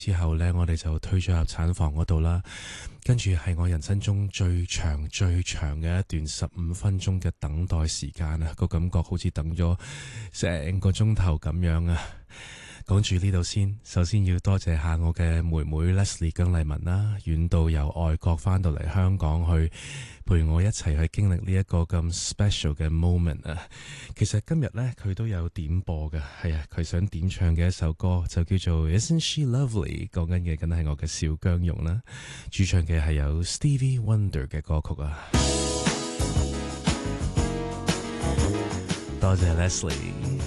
之後呢，我哋就推咗入產房嗰度啦。跟住係我人生中最長嘅一段15分鐘嘅等待時間啊，個感覺好似等咗成個鐘頭咁樣啊。講住呢度先，首先要多謝下我嘅妹妹 Leslie 姜麗文啦，遠道由外國翻到嚟香港去陪我一齊去經歷呢一個咁 special 嘅 moment 啊。其實今日呢，佢都有點播嘅，係啊，佢想點唱嘅一首歌就叫做 Isn't She Lovely， 講緊嘅梗係我嘅小姜蓉啦，主唱嘅係有 Stevie Wonder 嘅歌曲啊。多謝 Leslie。